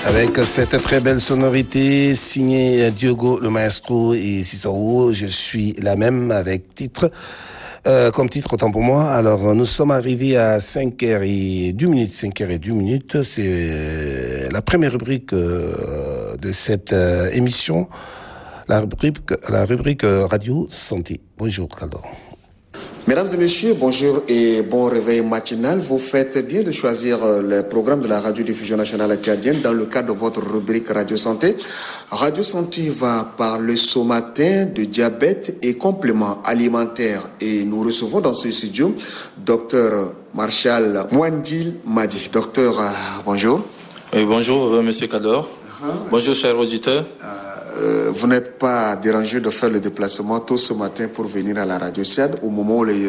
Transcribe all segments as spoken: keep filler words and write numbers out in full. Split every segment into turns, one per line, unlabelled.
Avec cette très belle sonorité signée Diogo le Maestro et Cicero, je suis la même avec titre, euh, comme titre autant pour moi. Alors nous sommes arrivés à cinq heures et deux minutes, cinq heures et deux minutes, c'est la première rubrique euh, de cette euh, émission, la rubrique, la rubrique Radio Santé. Bonjour Caldo.
Mesdames et messieurs, bonjour et bon réveil matinal. Vous faites bien de choisir le programme de la radiodiffusion nationale tchadienne dans le cadre de votre rubrique Radio Santé. Radio Santé va parler ce matin de diabète et compléments alimentaires. Et nous recevons dans ce studio Docteur Marshall Mwandil Madi. Docteur, euh, bonjour.
Oui, bonjour, euh, Monsieur Kador. Uh-huh. Bonjour, chers auditeurs. Uh...
Euh, vous n'êtes pas dérangé de faire le déplacement tôt ce matin pour venir à la radio S I A D au moment où les,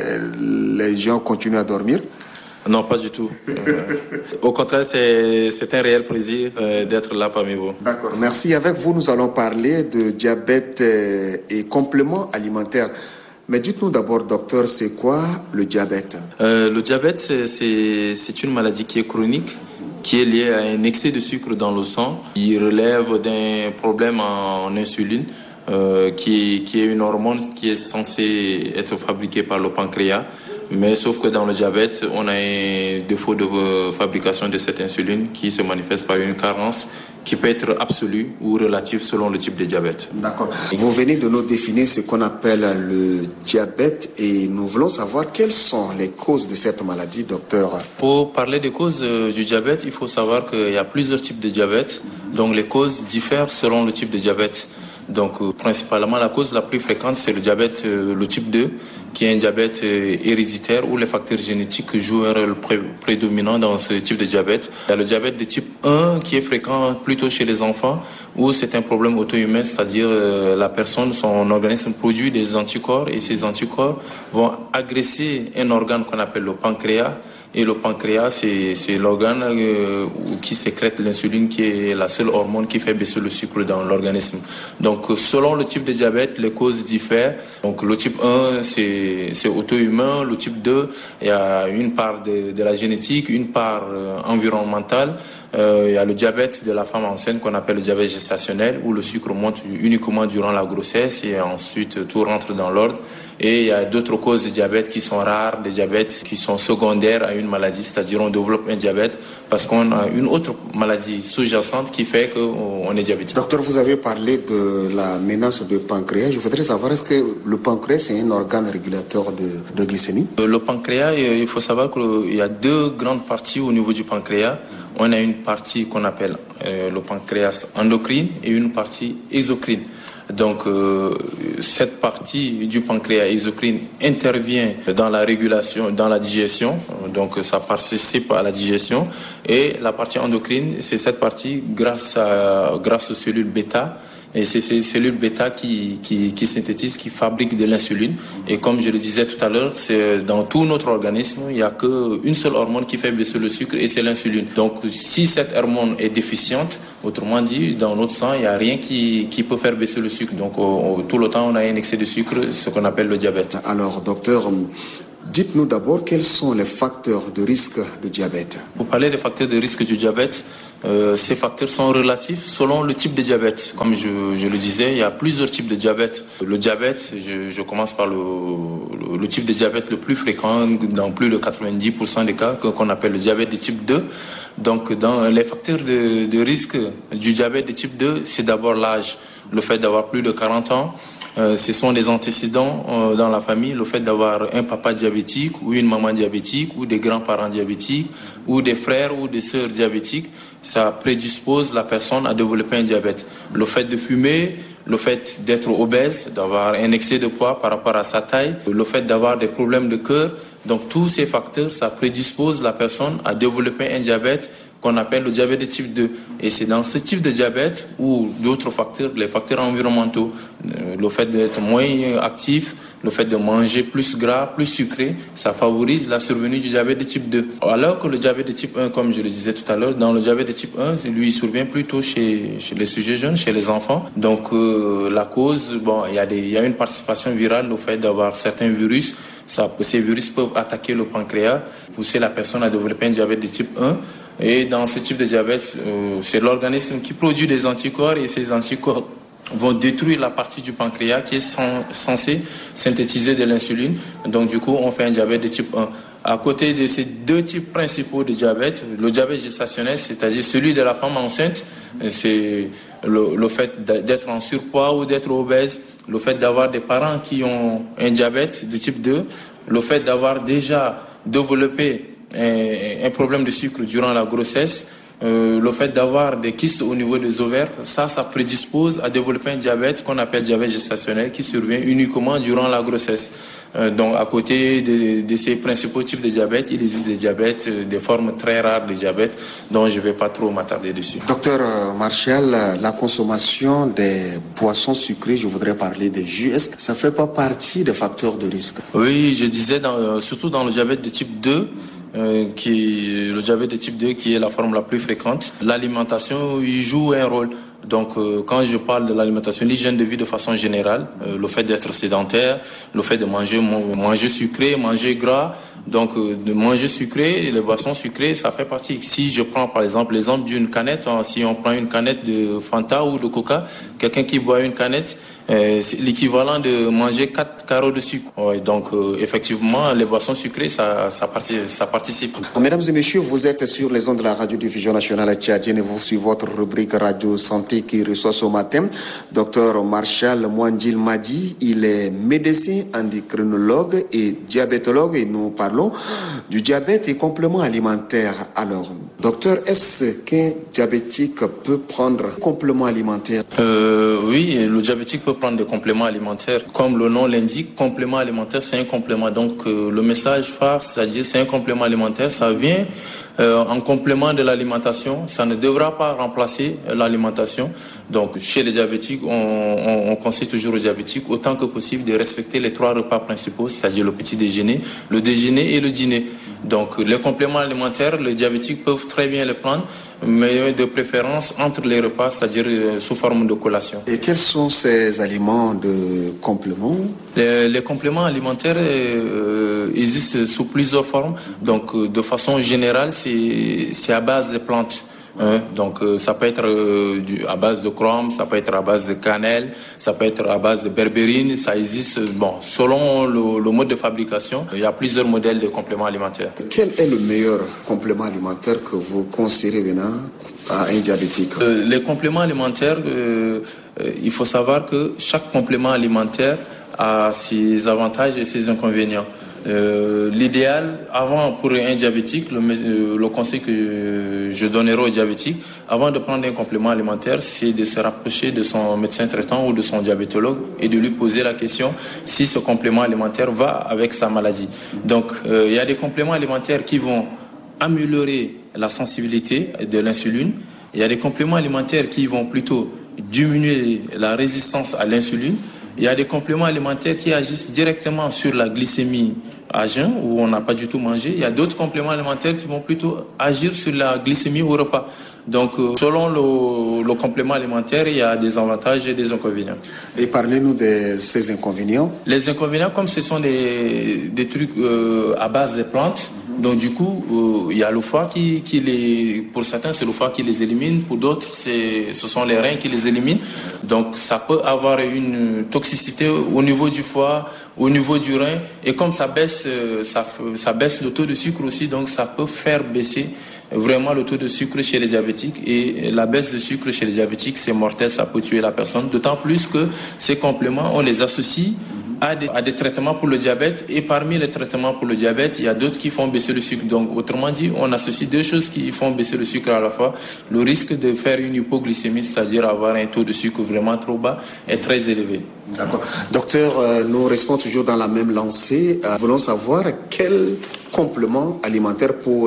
les gens continuent à dormir?
Non, pas du tout. euh, au contraire, c'est, c'est un réel plaisir euh, d'être là parmi vous.
D'accord, merci. Avec vous, nous allons parler de diabète euh, et compléments alimentaires. Mais dites-nous d'abord, docteur, c'est quoi le diabète?
euh, Le diabète, c'est, c'est, c'est une maladie qui est chronique, qui est lié à un excès de sucre dans le sang. Il relève d'un problème en insuline, euh, qui, qui est une hormone qui est censée être fabriquée par le pancréas. Mais sauf que dans le diabète, on a un défaut de fabrication de cette insuline qui se manifeste par une carence qui peut être absolue ou relative selon le type de diabète.
D'accord. Vous venez de nous définir ce qu'on appelle le diabète et nous voulons savoir quelles sont les causes de cette maladie, docteur.
Pour parler des causes du diabète, il faut savoir qu'il y a plusieurs types de diabète, donc les causes diffèrent selon le type de diabète. Donc, euh, principalement, la cause la plus fréquente, c'est le diabète, euh, le type deux, qui est un diabète euh, héréditaire où les facteurs génétiques jouent un rôle pré- prédominant dans ce type de diabète. Il y a le diabète de type un qui est fréquent plutôt chez les enfants, où c'est un problème auto-immun, c'est-à-dire euh, la personne, son organisme produit des anticorps et ces anticorps vont agresser un organe qu'on appelle le pancréas. Et le pancréas, c'est, c'est l'organe euh, qui sécrète l'insuline, qui est la seule hormone qui fait baisser le sucre dans l'organisme. Donc, selon le type de diabète, les causes diffèrent. Donc, le type un, c'est, c'est auto-immun. Le type deux, il y a une part de, de la génétique, une part euh, environnementale. Euh, il y a le diabète de la femme enceinte qu'on appelle le diabète gestationnel, où le sucre monte uniquement durant la grossesse et ensuite tout rentre dans l'ordre. Et il y a d'autres causes de diabète qui sont rares, des diabètes qui sont secondaires à une maladie, c'est-à-dire on développe un diabète parce qu'on a une autre maladie sous-jacente qui fait qu'on est diabétique.
Docteur, vous avez parlé de la menace du pancréas. Je voudrais savoir, est-ce que le pancréas c'est un organe régulateur de, de glycémie?
Le pancréas, il faut savoir qu'il y a deux grandes parties au niveau du pancréas. On a une partie qu'on appelle euh, le pancréas endocrine et une partie exocrine. Donc, euh, cette partie du pancréas exocrine intervient dans la régulation, dans la digestion. Donc, ça participe à la digestion. Et la partie endocrine, c'est cette partie grâce à, grâce aux cellules bêta. Et c'est ces cellules bêta qui, qui, qui synthétisent, qui fabriquent de l'insuline. Et comme je le disais tout à l'heure, c'est dans tout notre organisme, il n'y a qu'une seule hormone qui fait baisser le sucre et c'est l'insuline. Donc, si cette hormone est déficiente, autrement dit, dans notre sang, il n'y a rien qui, qui peut faire baisser le sucre. Donc, au, au, tout le temps, on a un excès de sucre, ce qu'on appelle le diabète.
Alors, docteur, dites-nous d'abord quels sont les facteurs de risque de diabète.
Pour parler des facteurs de risque du diabète, euh, ces facteurs sont relatifs selon le type de diabète. Comme je, je le disais, il y a plusieurs types de diabète. Le diabète, je, je commence par le, le, le type de diabète le plus fréquent dans plus de quatre-vingt-dix pour cent des cas, qu'on appelle le diabète de type deux. Donc, dans les facteurs de, de risque du diabète de type deux, c'est d'abord l'âge, le fait d'avoir plus de quarante ans. Euh, ce sont des antécédents euh, dans la famille, le fait d'avoir un papa diabétique ou une maman diabétique ou des grands-parents diabétiques ou des frères ou des sœurs diabétiques, ça prédispose la personne à développer un diabète. Le fait de fumer, le fait d'être obèse, d'avoir un excès de poids par rapport à sa taille, le fait d'avoir des problèmes de cœur, donc tous ces facteurs, ça prédispose la personne à développer un diabète qu'on appelle le diabète de type deux. Et c'est dans ce type de diabète ou d'autres facteurs, les facteurs environnementaux, le fait d'être moins actif, le fait de manger plus gras, plus sucré, ça favorise la survenue du diabète de type deux. Alors que le diabète de type un, comme je le disais tout à l'heure, dans le diabète de type un, lui, il survient plutôt chez, chez les sujets jeunes, chez les enfants. Donc, euh, la cause, bon, il y a des, il y a une participation virale au fait d'avoir certains virus. Ça, ces virus peuvent attaquer le pancréas, pousser la personne à développer un diabète de type un. Et dans ce type de diabète, euh, c'est l'organisme qui produit des anticorps et ces anticorps vont détruire la partie du pancréas qui est sans, censée synthétiser de l'insuline. Donc du coup, on fait un diabète de type un. À côté de ces deux types principaux de diabète, le diabète gestationnel, c'est-à-dire celui de la femme enceinte, c'est le, le fait d'être en surpoids ou d'être obèse, le fait d'avoir des parents qui ont un diabète de type deux, le fait d'avoir déjà développé un, un problème de sucre durant la grossesse, Euh, le fait d'avoir des kystes au niveau des ovaires, ça, ça prédispose à développer un diabète qu'on appelle diabète gestationnel qui survient uniquement durant la grossesse. Euh, donc, à côté de, de ces principaux types de diabète, il existe des diabètes, des formes très rares de diabète, dont je ne vais pas trop m'attarder dessus.
Docteur Martial, la consommation des boissons sucrées, je voudrais parler des jus, est-ce que ça ne fait pas partie des facteurs de risque?
Oui, je disais, dans, surtout dans le diabète de type deux, Euh, qui le diabète de type deux qui est la forme la plus fréquente. L'alimentation y joue un rôle. Donc euh, quand je parle de l'alimentation, l'hygiène de vie de façon générale, euh, le fait d'être sédentaire, le fait de manger manger sucré, manger gras, donc euh, de manger sucré et les boissons sucrées, ça fait partie. Si je prends par exemple l'exemple d'une canette, hein, si on prend une canette de Fanta ou de Coca, quelqu'un qui boit une canette, euh, c'est l'équivalent de manger quatre carreaux de sucre. Ouais, donc euh, effectivement, les boissons sucrées, ça, ça, parti, ça participe.
Mesdames et messieurs, vous êtes sur les ondes de la radiodiffusion nationale tchadienne et vous suivez votre rubrique Radio Santé qui reçoit ce matin docteur Martial Mwandjil Madi. Il est médecin endocrinologue et diabétologue et nous parlons du diabète et compléments alimentaires. Alors, docteur, est-ce qu'un diabétique peut prendre un complément alimentaire?
euh, Oui, le diabétique peut prendre des compléments alimentaires. Comme le nom l'indique, complément alimentaire, c'est un complément. Donc, euh, le message phare, c'est-à-dire c'est un complément alimentaire, ça vient Euh, en complément de l'alimentation, ça ne devra pas remplacer l'alimentation. Donc, chez les diabétiques, on, on, on conseille toujours aux diabétiques autant que possible de respecter les trois repas principaux, c'est-à-dire le petit déjeuner, le déjeuner et le dîner. Donc, les compléments alimentaires, les diabétiques peuvent très bien les prendre, mais de préférence entre les repas, c'est-à-dire euh, sous forme de collation.
Et quels sont ces aliments de compléments?
Les, les compléments alimentaires euh, existent sous plusieurs formes. Donc, euh, de façon générale, c'est, c'est à base de plantes. Hein? Donc, euh, ça peut être euh, du, à base de chrome, ça peut être à base de cannelle, ça peut être à base de berbérine. Ça existe, bon, selon le, le mode de fabrication, il y a plusieurs modèles de compléments alimentaires.
Quel est le meilleur complément alimentaire que vous conseillez venant à un diabétique?
euh, Les compléments alimentaires, euh, euh, il faut savoir que chaque complément alimentaire a ses avantages et ses inconvénients. Euh, l'idéal, avant pour un diabétique, le, euh, le conseil que je donnerai au diabétique, avant de prendre un complément alimentaire, c'est de se rapprocher de son médecin traitant ou de son diabétologue et de lui poser la question si ce complément alimentaire va avec sa maladie. Donc, euh, il y a des compléments alimentaires qui vont améliorer la sensibilité de l'insuline. Il y a des compléments alimentaires qui vont plutôt diminuer la résistance à l'insuline. Il y a des compléments alimentaires qui agissent directement sur la glycémie à jeun, où on n'a pas du tout mangé. Il y a d'autres compléments alimentaires qui vont plutôt agir sur la glycémie au repas. Donc, euh, selon le, le complément alimentaire, il y a des avantages et des inconvénients.
Et parlez-nous de ces inconvénients.
Les inconvénients, comme ce sont des, des trucs euh, à base de plantes, donc du coup, euh, il y a le foie qui, qui les... Pour certains, c'est le foie qui les élimine. Pour d'autres, c'est, ce sont les reins qui les éliminent. Donc, ça peut avoir une toxicité au niveau du foie, au niveau du rein. Et comme ça baisse, ça, ça baisse le taux de sucre aussi, donc ça peut faire baisser vraiment le taux de sucre chez les diabétiques. Et la baisse de sucre chez les diabétiques, c'est mortel, ça peut tuer la personne. D'autant plus que ces compléments, on les associe à des, à des traitements pour le diabète. Et parmi les traitements pour le diabète, il y a d'autres qui font baisser le sucre. Donc, autrement dit, on associe deux choses qui font baisser le sucre à la fois. Le risque de faire une hypoglycémie, c'est-à-dire avoir un taux de sucre vraiment trop bas, est très élevé.
D'accord. Docteur, euh, nous restons toujours dans la même lancée. Euh, voulons savoir quel complément alimentaire pour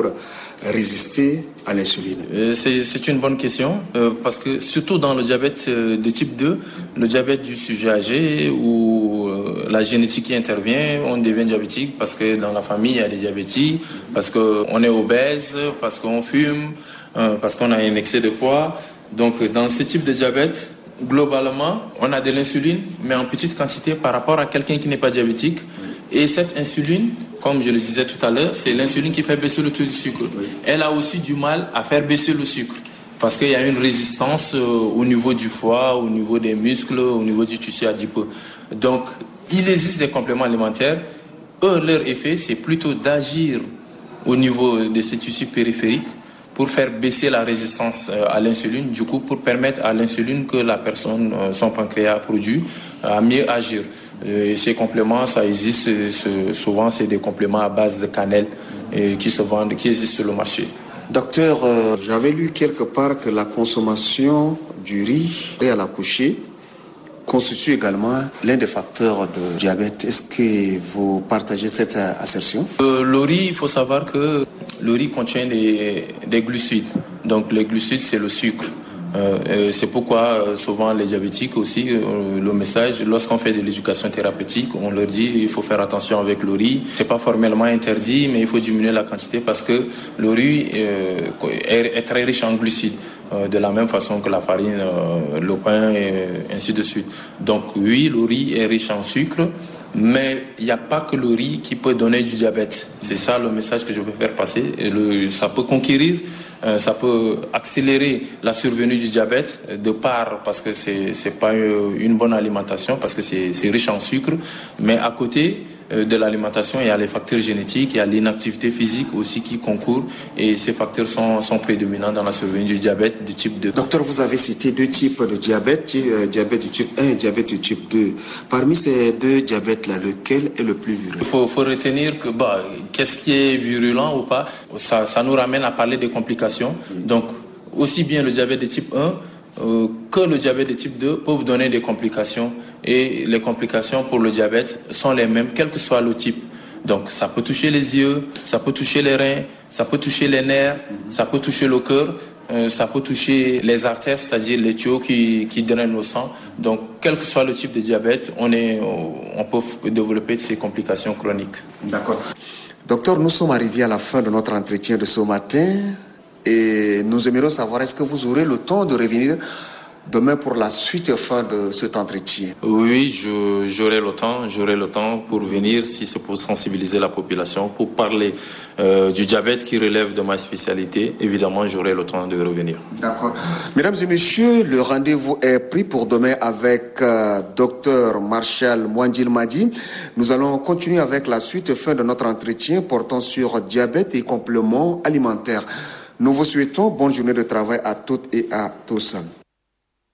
résister à l'insuline.
euh, c'est, c'est une bonne question euh, parce que surtout dans le diabète euh, de type deux, le diabète du sujet âgé où euh, la génétique qui intervient, on devient diabétique parce que dans la famille il y a des diabétiques, parce qu'on est obèse, parce qu'on fume, euh, parce qu'on a un excès de poids. Donc dans ce type de diabète, globalement, on a de l'insuline, mais en petite quantité par rapport à quelqu'un qui n'est pas diabétique. Et cette insuline comme je le disais tout à l'heure, c'est l'insuline qui fait baisser le taux du sucre. Elle a aussi du mal à faire baisser le sucre. Parce qu'il y a une résistance euh, au niveau du foie, au niveau des muscles, au niveau du tissu adipeux. Donc, il existe des compléments alimentaires. Eux, leur effet, c'est plutôt d'agir au niveau de ces tissus périphériques pour faire baisser la résistance euh, à l'insuline, du coup, pour permettre à l'insuline que la personne, euh, son pancréas produit, à mieux agir. Et ces compléments, ça existe. C'est, souvent, c'est des compléments à base de cannelle et qui se vendent, qui existent sur le marché.
Docteur, euh, j'avais lu quelque part que la consommation du riz et à l'accoucher constitue également l'un des facteurs de diabète. Est-ce que vous partagez cette assertion?
euh, Le riz, il faut savoir que le riz contient des, des glucides. Donc les glucides, c'est le sucre. Euh, c'est pourquoi euh, souvent les diabétiques aussi, euh, le message, lorsqu'on fait de l'éducation thérapeutique, on leur dit il faut faire attention avec le riz. C'est pas formellement interdit, mais il faut diminuer la quantité parce que le riz euh, est, est très riche en glucides, euh, de la même façon que la farine, euh, le pain et ainsi de suite. Donc oui, le riz est riche en sucre. Mais il n'y a pas que le riz qui peut donner du diabète. C'est ça le message que je veux faire passer. Et le, ça peut conquérir, euh, ça peut accélérer la survenue du diabète de part parce que c'est c'est pas une bonne alimentation, parce que c'est c'est riche en sucre. Mais à côté euh, de l'alimentation, il y a les facteurs génétiques, il y a l'inactivité physique aussi qui concourent. Et ces facteurs sont sont prédominants dans la survenue du diabète de type deux.
Docteur, vous avez cité deux types de diabète, euh, diabète du type un et diabète du type deux. Parmi ces deux diabètes là, lequel est le plus virulent?
Il faut, faut retenir que bah, qu'est-ce qui est virulent ou pas, ça, ça nous ramène à parler des complications. Donc, aussi bien le diabète de type un euh, que le diabète de type deux peuvent donner des complications. Et les complications pour le diabète sont les mêmes, quel que soit le type. Donc, ça peut toucher les yeux, ça peut toucher les reins, ça peut toucher les nerfs, ça peut toucher le cœur. Euh, ça peut toucher les artères, c'est-à-dire les tuyaux qui, qui drainent le sang. Donc, quel que soit le type de diabète, on, est, on peut développer ces complications chroniques.
D'accord. Docteur, nous sommes arrivés à la fin de notre entretien de ce matin et nous aimerions savoir, est-ce que vous aurez le temps de revenir demain pour la suite et fin de cet entretien?
Oui, je, j'aurai le temps, j'aurai le temps pour venir, si c'est pour sensibiliser la population, pour parler euh, du diabète qui relève de ma spécialité. Évidemment, j'aurai le temps de revenir.
D'accord. Mesdames et messieurs, le rendez-vous est pris pour demain avec euh, Docteur Marshal Mwandil Madi. Nous allons continuer avec la suite et fin de notre entretien portant sur diabète et compléments alimentaires. Nous vous souhaitons bonne journée de travail à toutes et à tous.